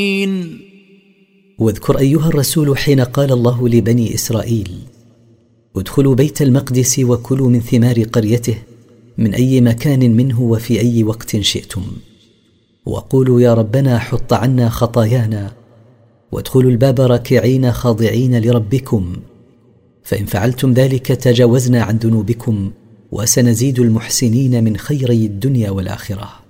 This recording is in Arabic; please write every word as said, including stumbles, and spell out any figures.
واذكر أيها الرسول حين قال الله لبني إسرائيل: ادخلوا بيت المقدس وكلوا من ثمار قريته من أي مكان منه وفي أي وقت شئتم، وقولوا يا ربنا حط عنا خطايانا، وادخلوا الباب راكعين خاضعين لربكم، فإن فعلتم ذلك تجاوزنا عن ذنوبكم وسنزيد المحسنين من خيري الدنيا والآخرة.